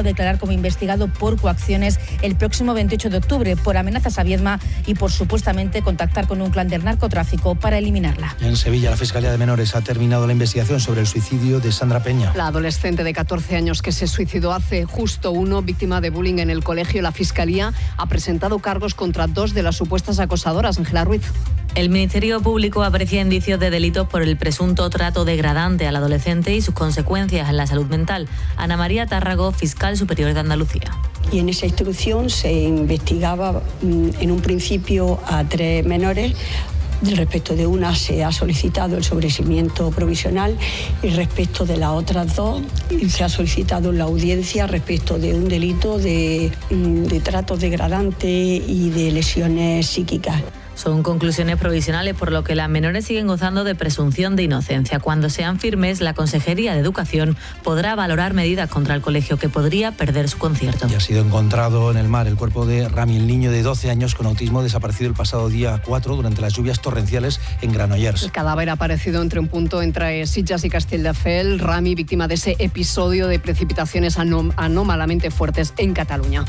a declarar como investigado por coacciones el próximo 28 de octubre por amenazas a Viedma y por supuestamente contactar con un clan del narcotráfico para eliminarla. En Sevilla, la Fiscalía de Menores ha terminado la investigación sobre el suicidio de Sandra Peña. La adolescente de 14 años que se suicidó hace justo uno, víctima de bullying en el colegio. La Fiscalía ha presentado cargos contra 2 de las supuestas acosadoras. Ángela Ruiz. El Ministerio Público aprecia indicios de delitos por el presunto trato degradante al adolescente y sus consecuencias en la salud mental. Ana María Tárrago, fiscal superior de Andalucía. Y en esa instrucción se investigaba en un principio a 3 menores. Respecto de una se ha solicitado el sobreseimiento provisional y respecto de las otras 2 se ha solicitado la audiencia respecto de un delito de trato degradante y de lesiones psíquicas. Son conclusiones provisionales, por lo que las menores siguen gozando de presunción de inocencia. Cuando sean firmes, la Consejería de Educación podrá valorar medidas contra el colegio que podría perder su concierto. Y ha sido encontrado en el mar el cuerpo de Rami, el niño de 12 años con autismo desaparecido el pasado día 4 durante las lluvias torrenciales en Granollers. El cadáver ha aparecido entre un punto entre Sitges y Castelldefels. Rami, víctima de ese episodio de precipitaciones anómalamente fuertes en Cataluña.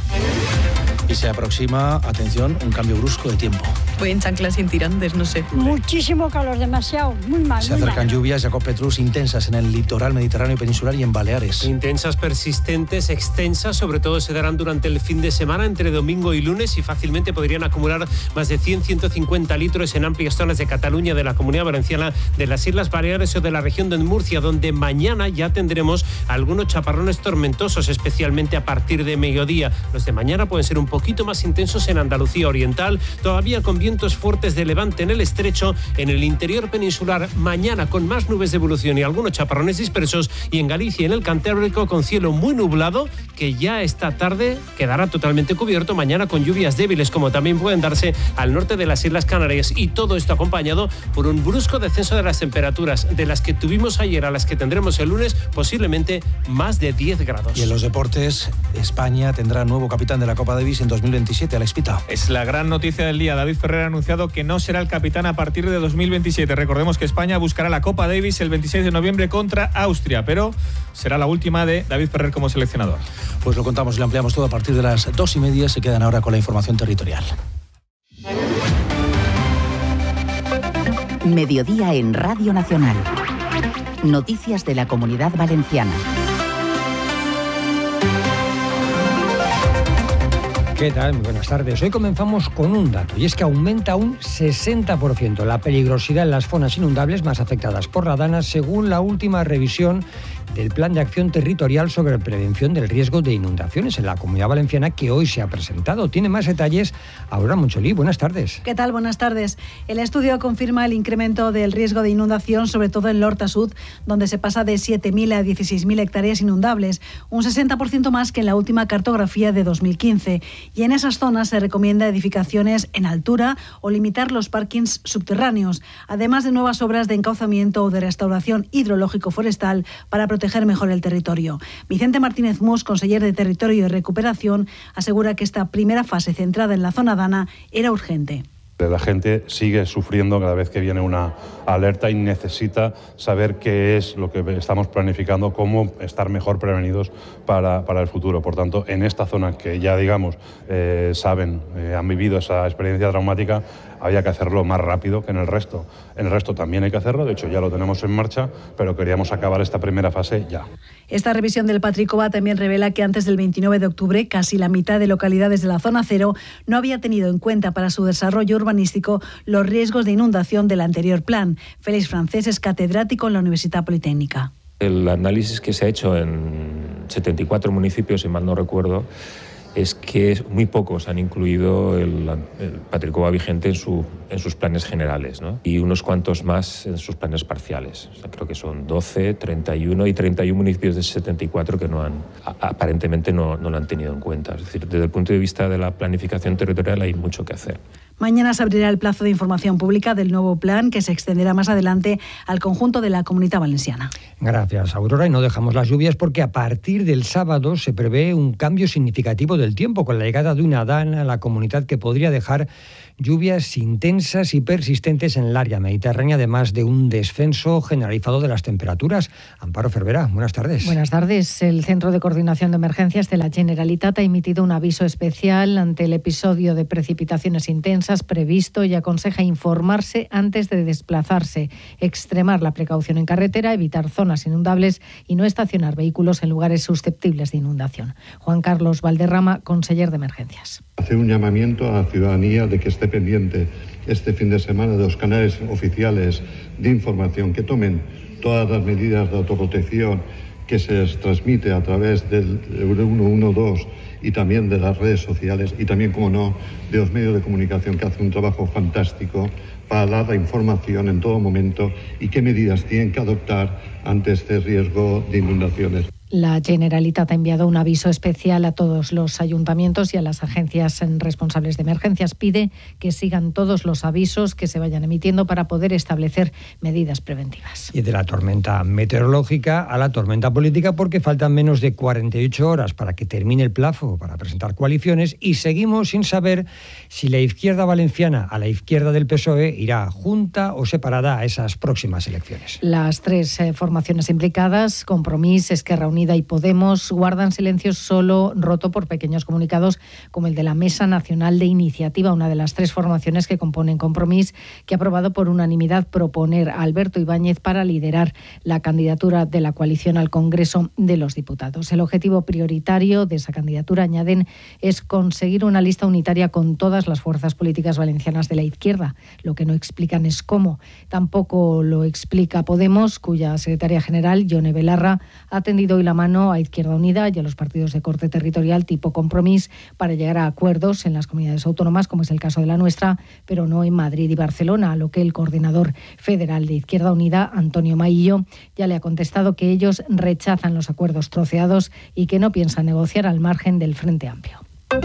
Y se aproxima, atención, un cambio brusco de tiempo. Voy en chanclas sin tirantes, no sé. Muchísimo calor, demasiado, muy mal. Se acercan lluvias, Jacob Petrus, intensas en el litoral mediterráneo y peninsular y en Baleares. Intensas, persistentes, extensas, sobre todo se darán durante el fin de semana, entre domingo y lunes, y fácilmente podrían acumular más de 100-150 litros en amplias zonas de Cataluña, de la Comunidad Valenciana, de las Islas Baleares o de la región de Murcia, donde mañana ya tendremos algunos chaparrones tormentosos, especialmente a partir de mediodía. Los de mañana pueden ser un poquito más intensos en Andalucía Oriental, todavía con vientos fuertes de levante en el estrecho, en el interior peninsular mañana con más nubes de evolución y algunos chaparrones dispersos, y en Galicia y en el Cantábrico con cielo muy nublado que ya esta tarde quedará totalmente cubierto, mañana con lluvias débiles como también pueden darse al norte de las Islas Canarias, y todo esto acompañado por un brusco descenso de las temperaturas de las que tuvimos ayer a las que tendremos el lunes, posiblemente más de 10 grados. Y en los deportes, España tendrá nuevo capitán de la Copa Davis en 2027, Alex Pita. Es la gran noticia del día. David Ferrer ha anunciado que no será el capitán a partir de 2027. Recordemos que España buscará la Copa Davis el 26 de noviembre contra Austria, pero será la última de David Ferrer como seleccionador. Pues lo contamos y lo ampliamos todo a partir de las 2:30. Se quedan ahora con la información territorial. Mediodía en Radio Nacional. Noticias de la Comunidad Valenciana. ¿Qué tal? Muy buenas tardes. Hoy comenzamos con un dato, y es que aumenta un 60% la peligrosidad en las zonas inundables más afectadas por la DANA, según la última revisión del Plan de Acción Territorial sobre Prevención del Riesgo de Inundaciones en la Comunidad Valenciana, que hoy se ha presentado. Tiene más detalles Aurora Moncholí. Buenas tardes. ¿Qué tal? Buenas tardes. El estudio confirma el incremento del riesgo de inundación, sobre todo en Lorta Sud, donde se pasa de 7.000 a 16.000 hectáreas inundables, un 60% más que en la última cartografía de 2015. Y en esas zonas se recomienda edificaciones en altura o limitar los parkings subterráneos, además de nuevas obras de encauzamiento o de restauración hidrológico-forestal para proteger mejor el territorio. Vicente Martínez Mus, conseller de Territorio y Recuperación, asegura que esta primera fase centrada en la zona DANA era urgente. La gente sigue sufriendo cada vez que viene una alerta y necesita saber qué es lo que estamos planificando, cómo estar mejor prevenidos para el futuro. Por tanto, en esta zona que ya, digamos, han vivido esa experiencia traumática, había que hacerlo más rápido que en el resto. En el resto también hay que hacerlo, de hecho ya lo tenemos en marcha, pero queríamos acabar esta primera fase ya. Esta revisión del Patricoba también revela que antes del 29 de octubre casi la mitad de localidades de la zona cero no había tenido en cuenta para su desarrollo urbanístico los riesgos de inundación del anterior plan. Félix Francés es catedrático en la Universidad Politécnica. El análisis que se ha hecho en 74 municipios, si mal no recuerdo, es que muy pocos han incluido el Patricoba vigente en sus planes generales, ¿no? Y unos cuantos más en sus planes parciales. O sea, creo que son 12, 31 y 31 municipios de 74 que aparentemente no lo han tenido en cuenta. Es decir, desde el punto de vista de la planificación territorial hay mucho que hacer. Mañana se abrirá el plazo de información pública del nuevo plan, que se extenderá más adelante al conjunto de la Comunidad Valenciana. Gracias, Aurora. Y no dejamos las lluvias porque a partir del sábado se prevé un cambio significativo del tiempo con la llegada de una DAN a la comunidad que podría dejar lluvias intensas y persistentes en el área mediterránea, además de un descenso generalizado de las temperaturas. Amparo Cervera, buenas tardes. Buenas tardes. El Centro de Coordinación de Emergencias de la Generalitat ha emitido un aviso especial ante el episodio de precipitaciones intensas previsto y aconseja informarse antes de desplazarse, extremar la precaución en carretera, evitar zonas inundables y no estacionar vehículos en lugares susceptibles de inundación. Juan Carlos Valderrama, conseller de Emergencias. Hacer un llamamiento a la ciudadanía de que esté pendiente este fin de semana de los canales oficiales de información, que tomen todas las medidas de autoprotección que se les transmite a través del 112 y también de las redes sociales y también, como no, de los medios de comunicación, que hacen un trabajo fantástico para dar la información en todo momento y qué medidas tienen que adoptar ante este riesgo de inundaciones. La Generalitat ha enviado un aviso especial a todos los ayuntamientos y a las agencias responsables de emergencias. Pide que sigan todos los avisos que se vayan emitiendo para poder establecer medidas preventivas. Y de la tormenta meteorológica a la tormenta política, porque faltan menos de 48 horas para que termine el plazo para presentar coaliciones y seguimos sin saber si la izquierda valenciana, a la izquierda del PSOE, irá junta o separada a esas próximas elecciones. Las tres formaciones implicadas, Compromís, Esquerra Unida y Podemos, guardan silencio solo roto por pequeños comunicados como el de la Mesa Nacional de Iniciativa, una de las tres formaciones que componen Compromís, que ha aprobado por unanimidad proponer a Alberto Ibáñez para liderar la candidatura de la coalición al Congreso de los Diputados. El objetivo prioritario de esa candidatura, añaden, es conseguir una lista unitaria con todas las fuerzas políticas valencianas de la izquierda. Lo que no explican es cómo. Tampoco lo explica Podemos, cuya secretaria general, Yone Belarra, ha tendido hoy la mano a Izquierda Unida y a los partidos de corte territorial tipo Compromís para llegar a acuerdos en las comunidades autónomas, como es el caso de la nuestra, pero no en Madrid y Barcelona, a lo que el coordinador federal de Izquierda Unida, Antonio Maillo, ya le ha contestado que ellos rechazan los acuerdos troceados y que no piensan negociar al margen del Frente Amplio.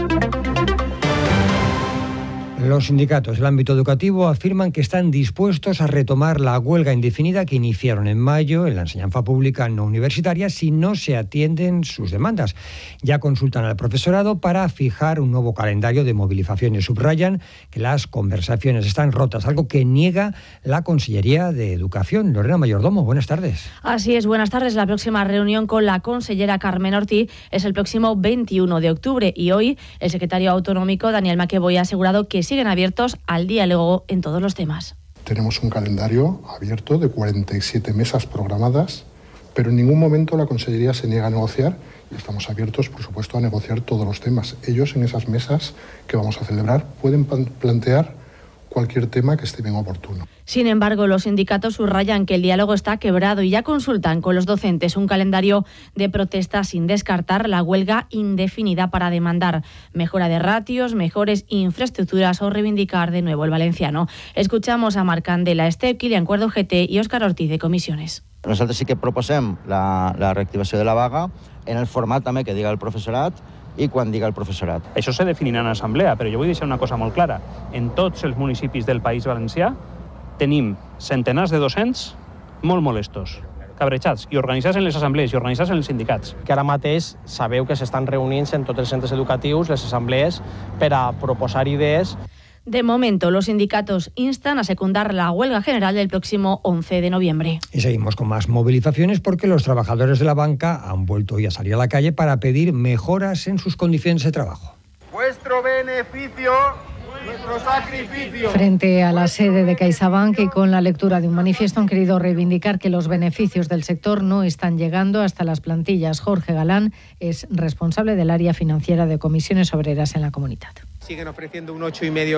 Los sindicatos del ámbito educativo afirman que están dispuestos a retomar la huelga indefinida que iniciaron en mayo en la enseñanza pública no universitaria si no se atienden sus demandas. Ya consultan al profesorado para fijar un nuevo calendario de movilizaciones. Subrayan que las conversaciones están rotas, algo que niega la Consellería de Educación. Lorena Mayordomo, buenas tardes. Así es, buenas tardes. La próxima reunión con la consellera Carmen Ortiz es el próximo 21 de octubre y hoy el secretario autonómico Daniel Maqueboy ha asegurado que siguen abiertos al diálogo en todos los temas. Tenemos un calendario abierto de 47 mesas programadas, pero en ningún momento la Consellería se niega a negociar y estamos abiertos, por supuesto, a negociar todos los temas. Ellos en esas mesas que vamos a celebrar pueden plantear cualquier tema que estime oportuno. Sin embargo, los sindicatos subrayan que el diálogo está quebrado y ya consultan con los docentes un calendario de protestas sin descartar la huelga indefinida para demandar mejora de ratios, mejores infraestructuras o reivindicar de nuevo el valenciano. Escuchamos a Marc Candela, Estep, Kilian Cuerdo, GT i Òscar Ortiz de Comissiones. Nosaltres sí que proposem la reactivació de la vaga en el format també que diga el professorat i quan diga el professorat. Això se definirà en assemblea, però jo vull deixar una cosa molt clara. En tots els municipis del País Valencià tenim centenars de docents molt molestos, cabrejats i organitzats en les assemblees i organitzats en els sindicats. Que ara mateix sabeu que s'estan reunint en tots els centres educatius, les assemblees, per a proposar idees. De momento, los sindicatos instan a secundar la huelga general del próximo 11 de noviembre. Y seguimos con más movilizaciones porque los trabajadores de la banca han vuelto hoy a salir a la calle para pedir mejoras en sus condiciones de trabajo. Vuestro beneficio, nuestro sacrificio. Frente a la sede de CaixaBank y con la lectura de un manifiesto han querido reivindicar que los beneficios del sector no están llegando hasta las plantillas. Jorge Galán es responsable del área financiera de Comisiones Obreras en la comunidad. Siguen ofreciendo un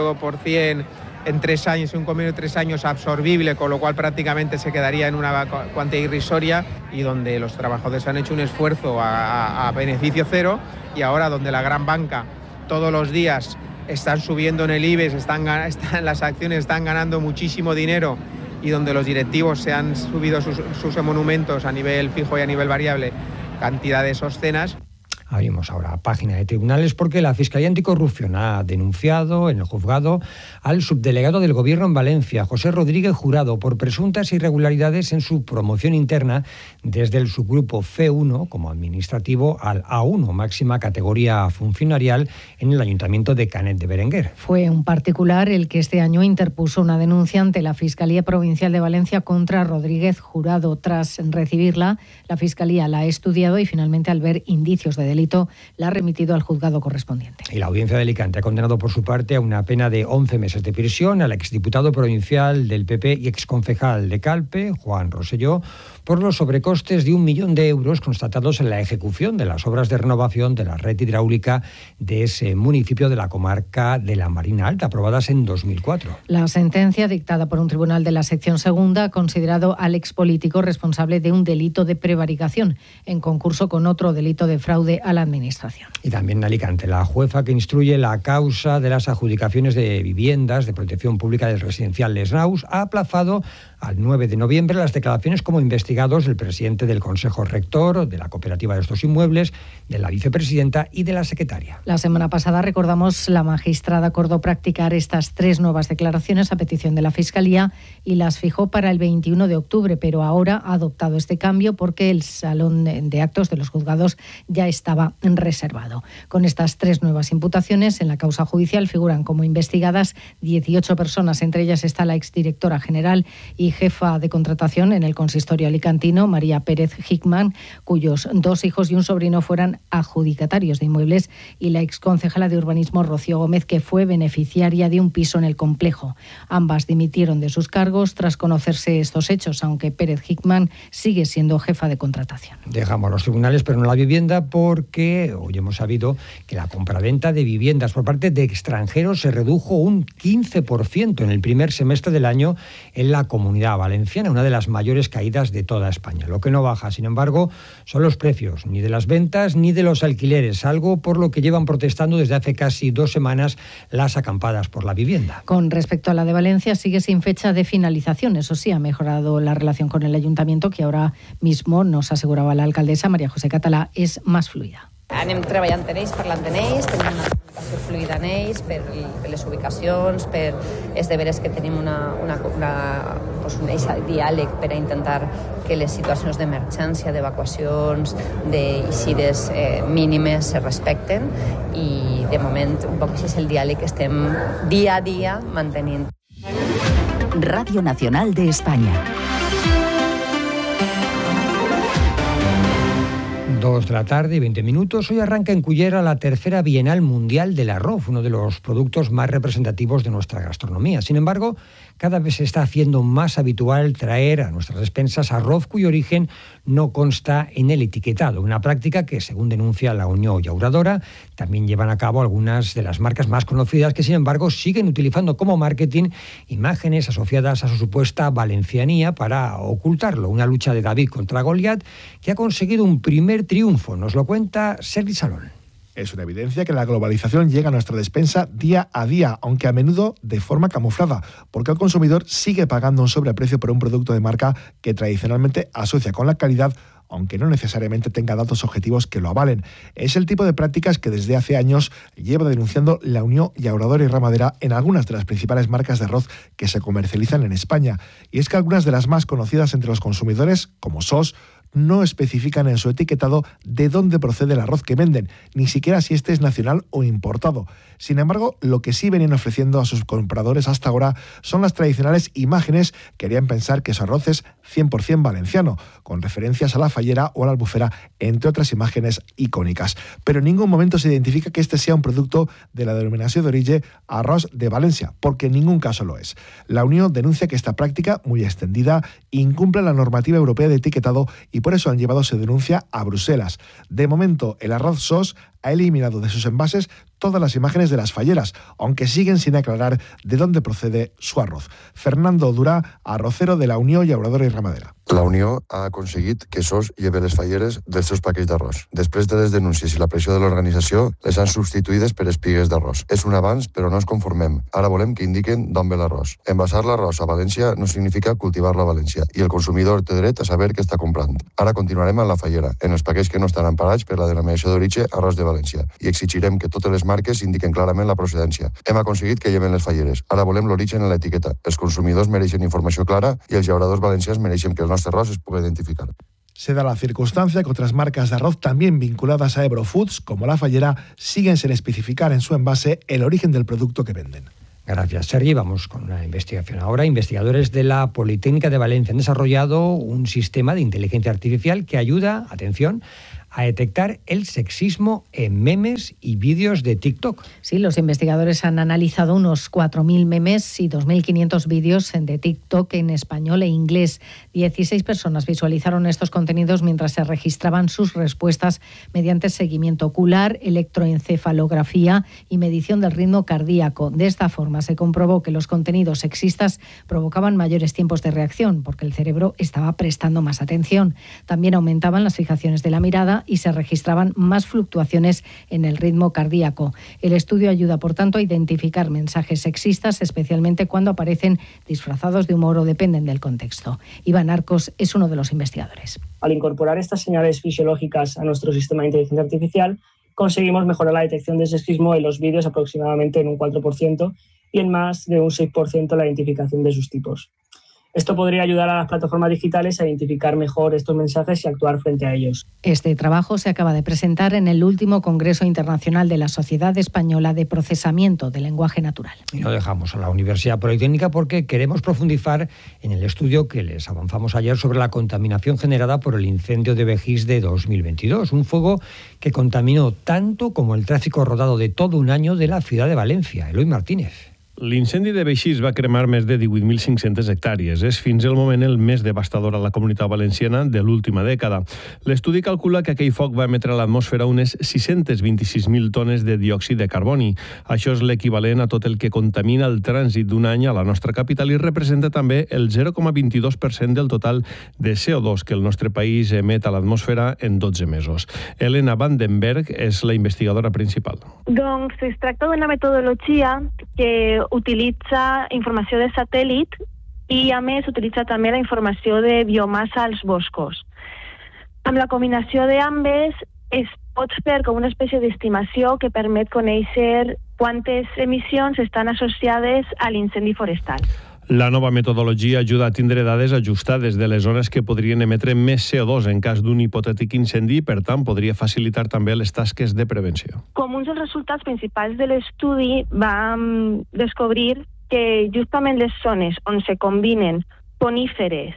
8,5% en 3 años, un convenio de 3 años absorbible, con lo cual prácticamente se quedaría en una cuantía irrisoria y donde los trabajadores han hecho un esfuerzo a beneficio cero y ahora donde la gran banca todos los días están subiendo en el IBEX, las acciones están ganando muchísimo dinero y donde los directivos se han subido sus monumentos a nivel fijo y a nivel variable cantidades obscenas. Abrimos ahora página de tribunales porque la Fiscalía Anticorrupción ha denunciado en el juzgado al subdelegado del Gobierno en Valencia, José Rodríguez Jurado, por presuntas irregularidades en su promoción interna desde el subgrupo C1 como administrativo al A1, máxima categoría funcionarial, en el Ayuntamiento de Canet de Berenguer. Fue un particular el que este año interpuso una denuncia ante la Fiscalía Provincial de Valencia contra Rodríguez Jurado. Tras recibirla, la Fiscalía la ha estudiado y finalmente, al ver indicios de delito, la ha remitido al juzgado correspondiente. Y la Audiencia de Alicante ha condenado por su parte a una pena de 11 meses de prisión al exdiputado provincial del PP y exconcejal de Calpe, Juan Rosselló, por los sobrecostes de 1 millón de euros constatados en la ejecución de las obras de renovación de la red hidráulica de ese municipio de la comarca de la Marina Alta, aprobadas en 2004. La sentencia, dictada por un tribunal de la sección segunda, ha considerado al expolítico responsable de un delito de prevaricación, en concurso con otro delito de fraude a la Administración. Y también en Alicante, la jueza que instruye la causa de las adjudicaciones de viviendas de protección pública del residencial Les Naus ha aplazado al 9 de noviembre las declaraciones como investigados del presidente del Consejo Rector, de la cooperativa de estos inmuebles, de la vicepresidenta y de la secretaria. La semana pasada, recordamos, la magistrada acordó practicar estas 3 nuevas declaraciones a petición de la Fiscalía y las fijó para el 21 de octubre, pero ahora ha adoptado este cambio porque el salón de actos de los juzgados ya estaba reservado. Con estas 3 nuevas imputaciones, en la causa judicial figuran como investigadas 18 personas, entre ellas está la exdirectora general y jefa de contratación en el consistorio alicantino, María Pérez Hickman, cuyos 2 hijos y un sobrino fueran adjudicatarios de inmuebles, y la exconcejala de urbanismo, Rocío Gómez, que fue beneficiaria de un piso en el complejo. Ambas dimitieron de sus cargos tras conocerse estos hechos, aunque Pérez Hickman sigue siendo jefa de contratación. Dejamos los tribunales, pero no la vivienda, porque hoy hemos sabido que la compraventa de viviendas por parte de extranjeros se redujo un 15% en el primer semestre del año en la Comunidad Valenciana, una de las mayores caídas de toda España. Lo que no baja, sin embargo, son los precios, ni de las ventas ni de los alquileres, algo por lo que llevan protestando desde hace casi 2 semanas las acampadas por la vivienda. Con respecto a la de Valencia, sigue sin fecha de finalización. Eso sí, ha mejorado la relación con el ayuntamiento, que ahora mismo, nos aseguraba la alcaldesa María José Català, es más fluida. Anem treballant en ells, parlant en ells, tenim una comunicació fluida en ells per les ubicacions, per els deberes que tenim un diàleg per a intentar que les situacions d'emergència, d'evacuacions, d'eixides mínimes se respecten, i de moment un poc així és el diàleg que estem dia a dia mantenint. Radio Nacional de España. 2 de la tarde y 20 minutos. Hoy arranca en Cullera la 3ª Bienal Mundial del Arroz, uno de los productos más representativos de nuestra gastronomía. Sin embargo, cada vez se está haciendo más habitual traer a nuestras despensas arroz cuyo origen no consta en el etiquetado, una práctica que, según denuncia la Unión Llauradora, también llevan a cabo algunas de las marcas más conocidas que, sin embargo, siguen utilizando como marketing imágenes asociadas a su supuesta valencianía para ocultarlo. Una lucha de David contra Goliat que ha conseguido un primer triunfo. Nos lo cuenta Sergi Salón. Es una evidencia que la globalización llega a nuestra despensa día a día, aunque a menudo de forma camuflada, porque el consumidor sigue pagando un sobreprecio por un producto de marca que tradicionalmente asocia con la calidad, aunque no necesariamente tenga datos objetivos que lo avalen. Es el tipo de prácticas que desde hace años lleva denunciando la Unión Llauradora y Ramadera en algunas de las principales marcas de arroz que se comercializan en España. Y es que algunas de las más conocidas entre los consumidores, como SOS, no especifican en su etiquetado de dónde procede el arroz que venden, ni siquiera si este es nacional o importado. Sin embargo, lo que sí venían ofreciendo a sus compradores hasta ahora son las tradicionales imágenes que harían pensar que su arroz es 100% valenciano, con referencias a la fallera o a la albufera, entre otras imágenes icónicas. Pero en ningún momento se identifica que este sea un producto de la denominación de origen arroz de Valencia, porque en ningún caso lo es. La Unión denuncia que esta práctica, muy extendida, incumple la normativa europea de etiquetado y por eso han llevado su denuncia a Bruselas. De momento, el arroz SOS ha eliminado de sus envases todas las imágenes de las falleras, aunque siguen sin aclarar de dónde procede su arroz. Fernando Durà, arrocero de la Unió Llauradora i Ramadera. La Unió ha aconseguit que SOS lleve les falleres dels seus paquets d'arròs. Després de les denúncies i la pressió de l'organització, les han substituïdes per espigues d'arròs. És un avanç, però no ens conformem. Ara volem que indiquen d'on ve l'arròs. Envasar l'arròs a València no significa cultivar-lo a València, i el consumidor té dret a saber què està comprant. Ara continuarem amb la fallera, en els paquets que no estan emparats per la denominació d'origen arròs de València, i exigirem que totes les marques indiquen clarament la procedència. Hem aconseguit que lleven les falleres. Ara volem l'origen en l'etiqueta. Els consumidors mereixen informació clara i els llauradors valencians mereixen que el nostre arroz se pueda identificar. Se da la circunstancia que otras marcas de arroz también vinculadas a Ebro Foods, como La Fallera, siguen sin especificar en su envase el origen del producto que venden. Gracias, Sergi. Vamos con una investigación ahora. Investigadores de la Politécnica de Valencia han desarrollado un sistema de inteligencia artificial que ayuda, atención, a detectar el sexismo en memes y vídeos de TikTok. Sí, los investigadores han analizado unos 4.000 memes y 2.500 vídeos de TikTok en español e inglés. 16 personas visualizaron estos contenidos mientras se registraban sus respuestas mediante seguimiento ocular, electroencefalografía y medición del ritmo cardíaco. De esta forma se comprobó que los contenidos sexistas provocaban mayores tiempos de reacción porque el cerebro estaba prestando más atención. También aumentaban las fijaciones de la mirada y se registraban más fluctuaciones en el ritmo cardíaco. El estudio ayuda, por tanto, a identificar mensajes sexistas, especialmente cuando aparecen disfrazados de humor o dependen del contexto. Iván Arcos es uno de los investigadores. Al incorporar estas señales fisiológicas a nuestro sistema de inteligencia artificial, conseguimos mejorar la detección de sexismo en los vídeos aproximadamente en un 4% y en más de un 6% la identificación de sus tipos. Esto podría ayudar a las plataformas digitales a identificar mejor estos mensajes y actuar frente a ellos. Este trabajo se acaba de presentar en el último Congreso Internacional de la Sociedad Española de Procesamiento del Lenguaje Natural. Y no dejamos a la Universidad Politécnica porque queremos profundizar en el estudio que les avanzamos ayer sobre la contaminación generada por el incendio de Begís de 2022. Un fuego que contaminó tanto como el tráfico rodado de todo un año de la ciudad de Valencia. Eloy Martínez. L'incendi de Beixís va cremar més de 18.500 hectàrees. És fins al moment el més devastador a la comunitat valenciana de l'última dècada. L'estudi calcula que aquell foc va emetre a l'atmosfera unes 626.000 tones de diòxid de carboni. Això és l'equivalent a tot el que contamina el trànsit d'un any a la nostra capital i representa també el 0,22% del total de CO2 que el nostre país emet a l'atmosfera en 12 mesos. Elena Vandenberg és la investigadora principal. Doncs es tracta d'una metodologia que utilitza informació de satèl·lit i, a més, utilitza també la informació de biomassa als boscos. Amb la combinació d'ambes es pot fer com una espècie d'estimació que permet conèixer quantes emissions estan associades a l'incendi forestal. La nova metodologia ajuda a tindre dades ajustades de les zones que podrien emetre més CO2 en cas d'un hipotètic incendi i, per tant, podria facilitar també les tasques de prevenció. Com uns dels resultats principals de l'estudi vam descobrir que justament les zones on se combinen coníferes,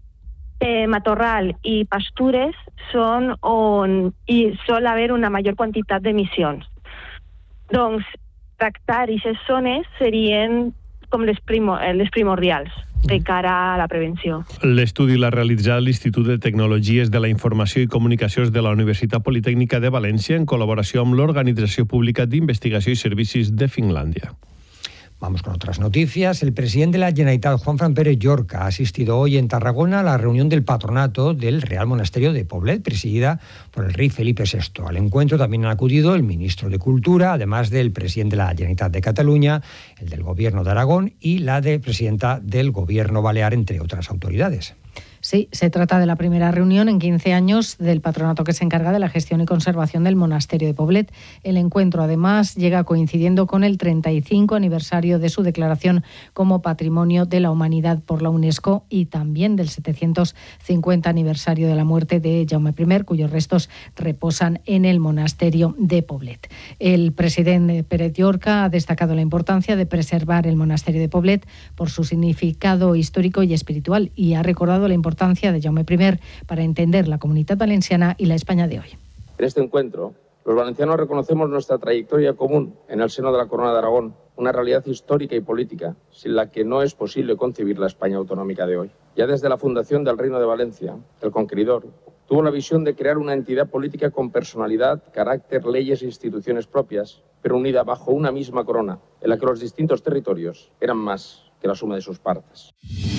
matorral i pastures són on hi sol haver una major quantitat d'emissions. Doncs tractar aquestes zones serien com les primordials de cara a la prevenció. L'estudi l'ha realitzat l'Institut de Tecnologies de la Informació i Comunicacions de la Universitat Politècnica de València en col·laboració amb l'Organització Pública d'Investigació i Servicis de Finlàndia. Vamos con otras noticias. El presidente de la Generalitat, Juanfran Pérez Llorca, ha asistido hoy en Tarragona a la reunión del patronato del Real Monasterio de Poblet, presidida por el rey Felipe VI. Al encuentro también han acudido el ministro de Cultura, además del presidente de la Generalitat de Cataluña, el del Gobierno de Aragón y la de presidenta del Gobierno Balear, entre otras autoridades. Sí, se trata de la primera reunión en 15 años del patronato que se encarga de la gestión y conservación del monasterio de Poblet. El encuentro, además, llega coincidiendo con el 35 aniversario de su declaración como Patrimonio de la Humanidad por la UNESCO y también del 750 aniversario de la muerte de Jaume I, cuyos restos reposan en el monasterio de Poblet. El presidente Pérez Llorca ha destacado la importancia de preservar el monasterio de Poblet por su significado histórico y espiritual y ha recordado la importancia de Jaume I para entender la Comunidad Valenciana y la España de hoy. En este encuentro, los valencianos reconocemos nuestra trayectoria común en el seno de la Corona de Aragón, una realidad histórica y política sin la que no es posible concebir la España autonómica de hoy. Ya desde la fundación del Reino de Valencia, el conqueridor tuvo la visión de crear una entidad política con personalidad, carácter, leyes e instituciones propias, pero unida bajo una misma corona, en la que los distintos territorios eran más que la suma de sus partes.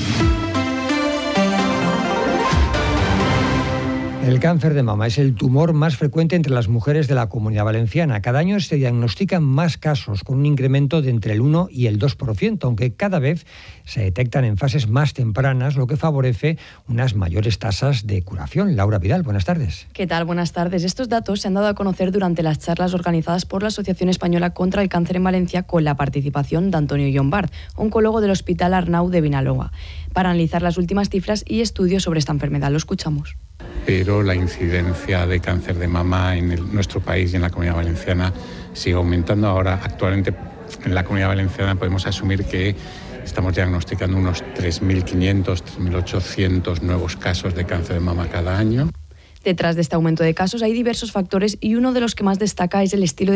El cáncer de mama es el tumor más frecuente entre las mujeres de la Comunidad Valenciana. Cada año se diagnostican más casos, con un incremento de entre el 1 y el 2%, aunque cada vez se detectan en fases más tempranas, lo que favorece unas mayores tasas de curación. Laura Vidal, buenas tardes. ¿Qué tal? Buenas tardes. Estos datos se han dado a conocer durante las charlas organizadas por la Asociación Española contra el Cáncer en Valencia, con la participación de Antonio Llombart, oncólogo del Hospital Arnau de Vinalopó, para analizar las últimas cifras y estudios sobre esta enfermedad. Lo escuchamos. Pero la incidencia de cáncer de mama en nuestro país y en la Comunidad Valenciana sigue aumentando. Ahora, actualmente, en la Comunidad Valenciana podemos asumir que estamos diagnosticando unos 3.500, 3.800 nuevos casos de cáncer de mama cada año. Detrás de este aumento de casos hay diversos factores y uno de los que más destaca es el estilo de